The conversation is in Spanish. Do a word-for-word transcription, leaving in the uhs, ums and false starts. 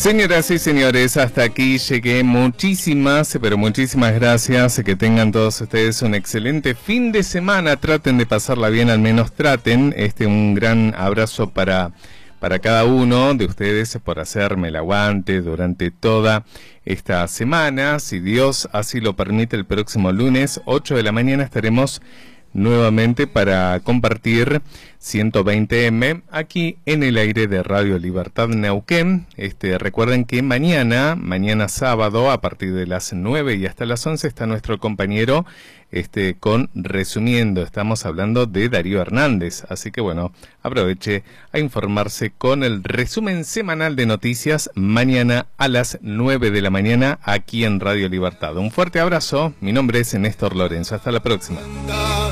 Señoras y señores, hasta aquí llegué. Muchísimas, pero muchísimas gracias. Que tengan todos ustedes un excelente fin de semana. Traten de pasarla bien, al menos traten. Este, un gran abrazo para, para cada uno de ustedes por hacerme el aguante durante toda esta semana. Si Dios así lo permite, el próximo lunes, ocho de la mañana, estaremos nuevamente para compartir ciento veinte eme aquí en el aire de Radio Libertad Neuquén. Este, recuerden que mañana, mañana sábado, a partir de las nueve y hasta las once, está nuestro compañero este, con Resumiendo. Estamos hablando de Darío Hernández, así que bueno, aproveche a informarse con el resumen semanal de noticias mañana a las nueve de la mañana aquí en Radio Libertad. Un fuerte abrazo, mi nombre es Néstor Lorenzo, hasta la próxima.